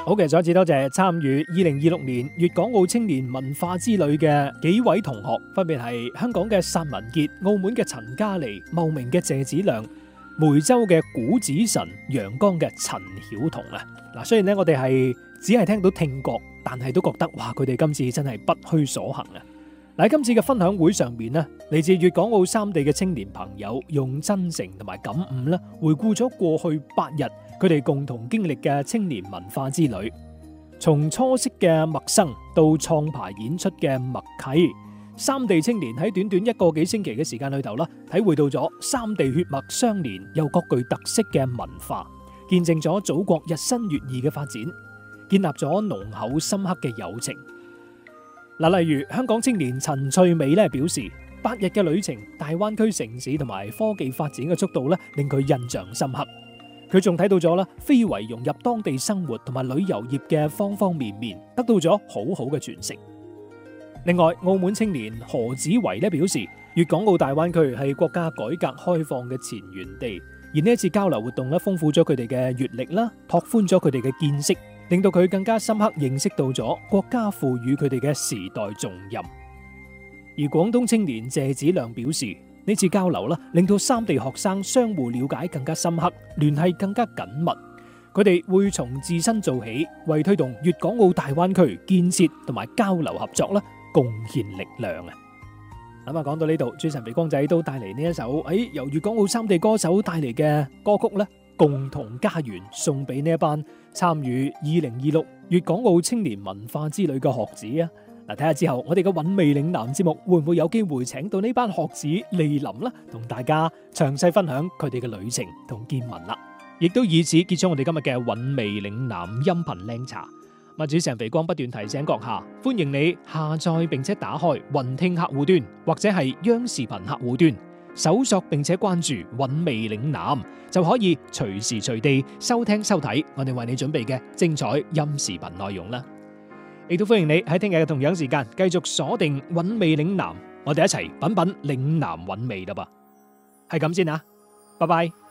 好嘅，再一次多謝參與2026年粵港澳青年文化之旅嘅幾位同學，分別係香港嘅薩文傑、澳門嘅陳嘉莉、茂名嘅謝子亮、梅州嘅古子晨、陽江嘅陳曉彤啊！嗱，雖然咧我哋係只係聽到聽覺，但係都覺得哇，佢哋今次真係不虛所行啊！嗱，喺今次嘅分享會上面咧，嚟自粵港澳三地嘅青年朋友用真誠同埋感悟咧，回顧咗過去8日佢哋共同經歷嘅青年文化之旅，從初識嘅陌生到創牌演出嘅默契，三地青年喺短短1個幾星期嘅時間裏頭啦，體會到咗三地血脈相連又各具特色嘅文化，見證咗祖國日新月異嘅發展，建立咗濃厚深刻嘅友情。嗱，例如香港青年陳翠美咧表示，8日嘅旅程，大灣區城市同埋科技發展嘅速度咧，令佢印象深刻。佢仲睇到咗啦，非遺融入當地生活同埋旅遊業嘅方方面面，得到咗好好嘅傳承。另外，澳門青年何子維咧表示，粵港澳大灣區係國家改革開放嘅前沿地，而呢一次交流活動咧，豐富咗佢哋嘅閱歷啦，拓寬咗佢哋嘅見識，令到佢更加深刻認識到咗國家賦予佢哋嘅時代重任。而廣東青年謝子亮表示，呢次交流啦，令到三地學生相互了解更加深刻，聯繫更加緊密。佢哋會從自身做起，為推動粵港澳大灣區建設同埋交流合作啦，貢獻力量啊！咁啊，講到呢度，朱晨肥光仔都帶嚟呢一首由粵港澳三地歌手帶嚟嘅歌曲咧，共同家園，送俾呢一班參與2026粵港澳青年文化之旅嘅學子啊！嗱，睇下之後我哋嘅韻味嶺南節目會唔會有機會請到呢班學子蒞臨啦，同大家詳細分享佢哋嘅旅程同見聞啦，亦都以此結束我哋今日嘅韻味嶺南音頻靚茶。主持人肥光不斷提醒閣下，歡迎你下載並且打開雲聽客戶端或者係央視頻客戶端，搜索並且關注韻味嶺南，就可以隨時隨地收聽收睇我哋為你準備嘅精彩音視頻內容啦。亦都歡迎你喺聽日嘅同樣時間繼續鎖定韻味嶺南，我哋一齊品品嶺南韻味啦噃。係咁先啊，拜拜。